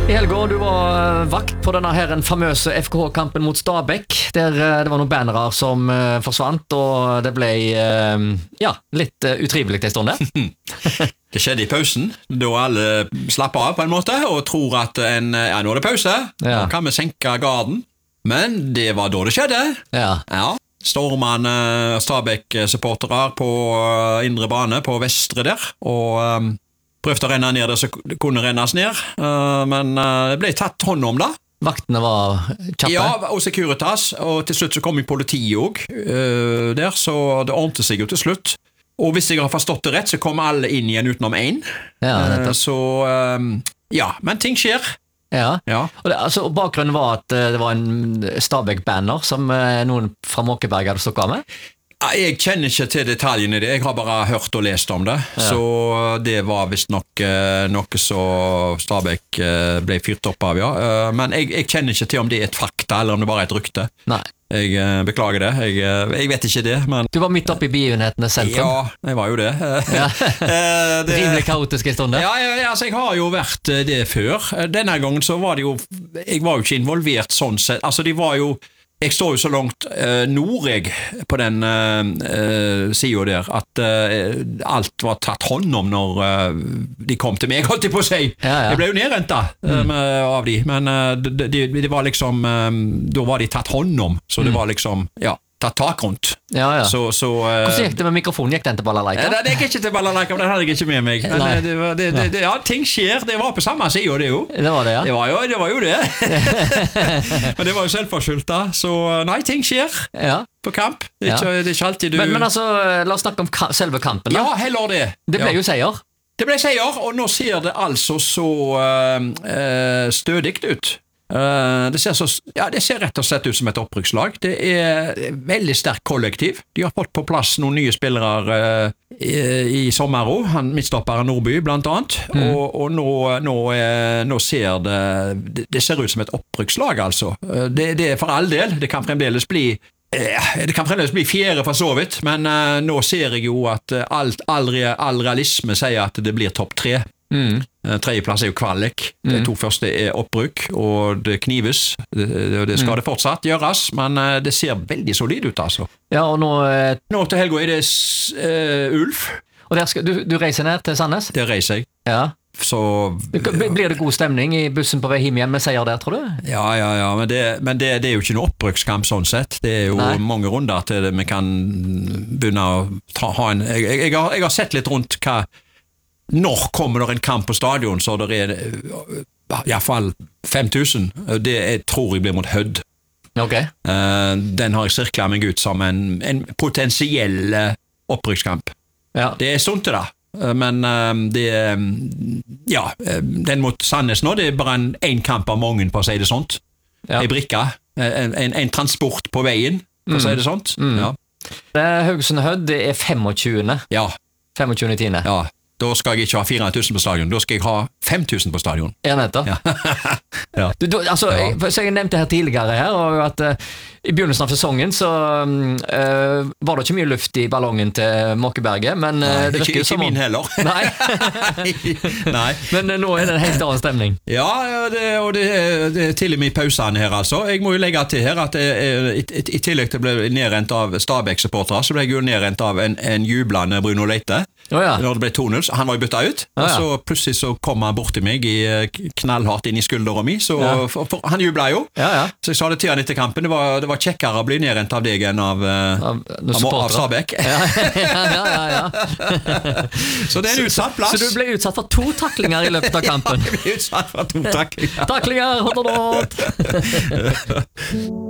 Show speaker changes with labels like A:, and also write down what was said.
A: I helga, du var vakt på denne her en famøse FKH-kampen mot Stabæk, der det var noen bannere som forsvant, og det ble, litt utrivelig en stund der.
B: Det skjedde i pausen, da alle slapper av på en måte, og tror at nå er det pause, nå kan vi senke garden. Men det var da det skjedde. Ja. Stormene Stabæk-supportere på indre bane på vestre der, og prøvde å renne ned det som kunne rennes ned, men det ble tatt hånd om det.
A: Vaktene var kjappe?
B: Ja, og Securitas, og til slutt så kom politiet også der, så det ordnet seg jo til slutt. Og hvis jeg har forstått det rett, så kom alle inn igjen utenom en. Men ting skjer.
A: Ja. Og bakgrunnen var at det var en Stabæk-banner som noen fra Måkeberg hadde stått av med?
B: Jeg kjenner ikke til detaljene i det, jeg har bare hørt og lest om det, så det var visst nok noe så Stabæk ble fyrt opp av, men jeg kjenner ikke til om det er et fakta, eller om det bare er et rykte.
A: Nei.
B: Jeg beklager det, jeg vet ikke det, men...
A: Du var midt oppe i begivenhetene selv?
B: Ja, jeg var jo det.
A: Rimelig kaotisk en stund der?
B: Ja, jeg har jo vært det før. Denne gangen så var det jo, jeg var jo ikke involvert sånn sett, altså de var jo... Jeg står jo så langt nord på den siden der, at alt var tatt hånd om når de kom til meg, holdt jeg på å si. Jeg ble jo nedrent da, av de, men det var liksom, da var de tatt hånd om, så det var liksom, tatt tak rundt.
A: Hvordan gikk det med mikrofonen? Gikk den til balalaika?
B: Det gikk ikke til balalaika, men den hadde jeg ikke med meg. Men ting skjer, det var på samme side, det jo.
A: Det var det, ja.
B: Det var jo det. Men det var jo selvforskyldt da, så nei, ting skjer på kamp. Det er ikke alltid du...
A: Men altså, la oss snakke om selve kampen da.
B: Ja, heller det.
A: Det ble jo seier.
B: Det ble seier, og nå ser det altså så stødigt ut. Det ser rett og slett ut som et opprykkslag. Det er veldig sterk kollektiv. De har fått på plass noen nye spillere i sommero, midtstopperen Nordby blant annet, og nå ser det ser ut som et opprykkslag altså. Det er for all del, det kan fremdeles bli fjerde for så vidt, men nå ser jeg jo at all realisme sier at det blir topp 3. Tredjeplass er jo kvalik. De 2 første er opprykk, og det knives. Det skal det fortsatt gjøres, men det ser veldig solid ut altså. Ja, og nå til helga er det Ulf. Og
A: du reiser ned til Sandnes?
B: Det reiser jeg.
A: Ja.
B: Så
A: blir det god stemning i bussen på vei hjem igjen med seier der, tror du?
B: Ja, men det er jo ikke noe opprykkskamp sånn sett. Det er jo mange runder til vi kan begynne å ha en... Jeg har sett litt rundt hva... Når kommer det en kamp på stadion, så det er i hvert fall 5000. Det tror jeg blir mot Hødd.
A: Okay.
B: Den har jeg sirklet meg ut som en potensiell opprykkskamp. Ja. Det er sunt til det. Men den mot Sandnes nå, det er bare en kamp av mange, på å si det sånt. En brikke, en transport på veien, på å si det sånt. Ja.
A: Haugesund Hødd, det er 25.
B: Ja.
A: 25.10.
B: Ja. Da skal jeg ikke ha 4000 på stadion, da skal jeg ha 5000 på stadion.
A: Ja, nettopp. Ja. Så jeg nevnte her tidligere her, og at i begynnelsen av sesongen så var det ikke mye luft i ballongen til Måkeberget, men det virker jo som...
B: Ikke min heller.
A: Nei. Men nå er det en helt annen stemning.
B: Ja, og det er til og med i pausene her altså. Jeg må jo legge til her at i tillegg til å bli nedrent av Stabæk-supportere, så ble jeg jo nedrent av en jublende Bruno Leite. Når det ble 2-0, han var jo byttet ut, og så plutselig så kom han bort til meg knallhardt inn i skulderen min, så han jublet jo. Så jeg sa det til han etter kampen, det var kjekkere å bli nedrent av deg enn av Stabæk. Så det er en utsatt plass.
A: Så du ble utsatt for 2 taklinger i løpet av kampen?
B: Jeg ble utsatt for 2 taklinger.
A: Taklinger, hot.